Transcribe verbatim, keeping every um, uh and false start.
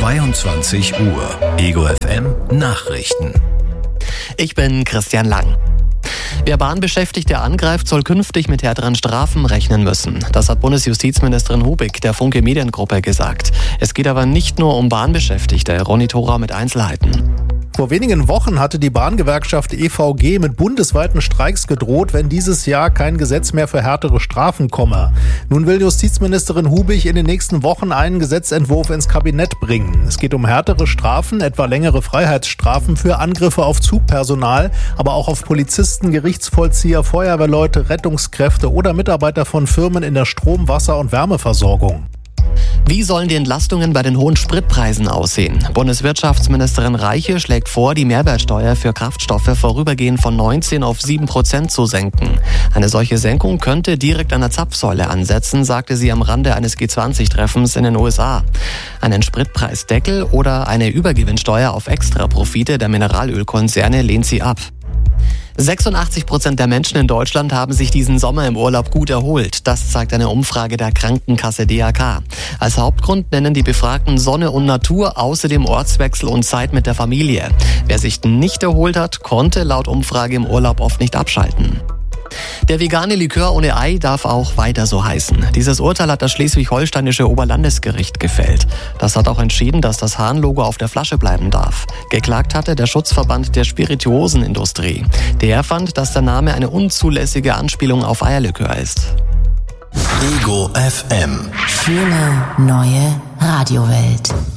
zweiundzwanzig Uhr. Ego F M Nachrichten. Ich bin Christian Lang. Wer Bahnbeschäftigte angreift, soll künftig mit härteren Strafen rechnen müssen. Das hat Bundesjustizministerin Hubig der Funke Mediengruppe gesagt. Es geht aber nicht nur um Bahnbeschäftigte. Ronny Thora mit Einzelheiten. Vor wenigen Wochen hatte die Bahngewerkschaft E V G mit bundesweiten Streiks gedroht, wenn dieses Jahr kein Gesetz mehr für härtere Strafen komme. Nun will Justizministerin Hubig in den nächsten Wochen einen Gesetzentwurf ins Kabinett bringen. Es geht um härtere Strafen, etwa längere Freiheitsstrafen für Angriffe auf Zugpersonal, aber auch auf Polizisten, Gerichtsvollzieher, Feuerwehrleute, Rettungskräfte oder Mitarbeiter von Firmen in der Strom-, Wasser- und Wärmeversorgung. Wie sollen die Entlastungen bei den hohen Spritpreisen aussehen? Bundeswirtschaftsministerin Reiche schlägt vor, die Mehrwertsteuer für Kraftstoffe vorübergehend von neunzehn auf sieben Prozent zu senken. Eine solche Senkung könnte direkt an der Zapfsäule ansetzen, sagte sie am Rande eines G zwanzig Treffens in den U S A. Einen Spritpreisdeckel oder eine Übergewinnsteuer auf Extraprofite der Mineralölkonzerne lehnt sie ab. sechsundachtzig Prozent der Menschen in Deutschland haben sich diesen Sommer im Urlaub gut erholt. Das zeigt eine Umfrage der Krankenkasse D A K. Als Hauptgrund nennen die Befragten Sonne und Natur, außerdem Ortswechsel und Zeit mit der Familie. Wer sich nicht erholt hat, konnte laut Umfrage im Urlaub oft nicht abschalten. Der vegane Likör ohne Ei darf auch weiter so heißen. Dieses Urteil hat das schleswig-holsteinische Oberlandesgericht gefällt. Das hat auch entschieden, dass das Hahn-Logo auf der Flasche bleiben darf. Geklagt hatte der Schutzverband der Spirituosenindustrie. Der fand, dass der Name eine unzulässige Anspielung auf Eierlikör ist. Ego F M. Schöne neue Radiowelt.